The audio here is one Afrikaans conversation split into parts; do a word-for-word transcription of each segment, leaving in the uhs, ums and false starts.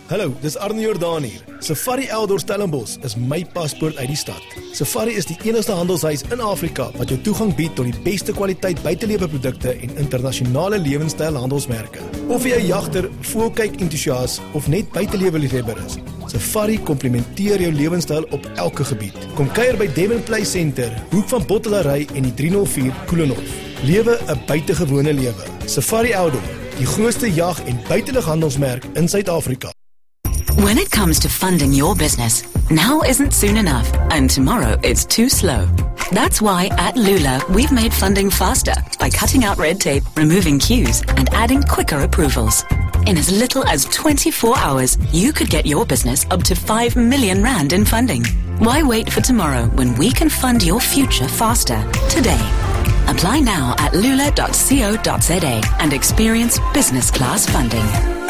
Hallo, dis Arne Jordaan hier. Safari Outdoor Stellenbosch is my paspoort uit die stad. Safari is die enigste handelshuis in Afrika wat jou toegang bied tot die beste kwaliteit buitelewe-produkte en internasionale lewenstyl handelsmerke. Of jy 'n jagter, voëlkyk entoesias of net buitelewe-liefhebber is, Safari komplementeer jou lewenstyl op elke gebied. Kom kuier by Devon Play Center, hoek van Bottelary en die drie nul vier Koelenhof. Lewe 'n buitengewone lewe. Safari Outdoor, die grootste jag- en buitelughandelsmerk in Suid-Afrika. When it comes to funding your business, now isn't soon enough, and tomorrow it's too slow. That's why at Lula, we've made funding faster by cutting out red tape, removing queues, and adding quicker approvals. In as little as twenty-four hours, you could get your business up to five million rand in funding. Why wait for tomorrow when we can fund your future faster today? Apply now at lula dot co dot za and experience business class funding.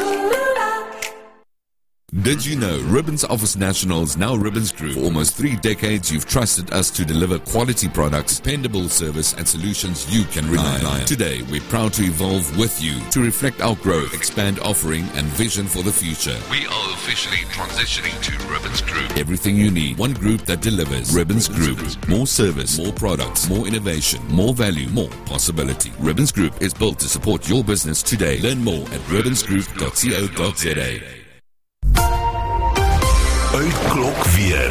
Did you know Ribbons Office Nationals, now Ribbons Group? For almost three decades, you've trusted us to deliver quality products, dependable service, and solutions you can rely on. Today, we're proud to evolve with you to reflect our growth, expand offering, and vision for the future. We are officially transitioning to Ribbons Group. Everything you need, one group that delivers. Ribbons Group. More service, more products, more innovation, more value, more possibility. Ribbons Group is built to support your business today. Learn more at ribbons group dot co dot za. Uitklok weer.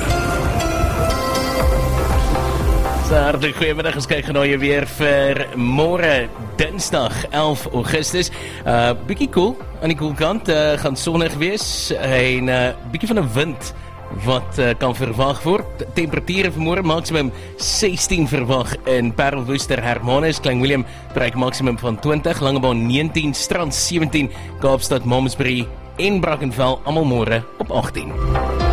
So, hartelijk goeiemiddag, ons kyk genooi weer vir môre Dinsdag elf Augustus. Uh, bietjie koel, aan die koelkant, uh, gaan sonnig wees en uh, bietjie van 'n wind wat uh, kan verwag word. Temperature vir môre maksimum sestien verwag in Parelwoester, Hermanus, Klein Willem bereik maksimum van twintig, Langebaan negentien, Strand sewentien, Kaapstad, Malmesbury en Brackenfell almal môre op agttien.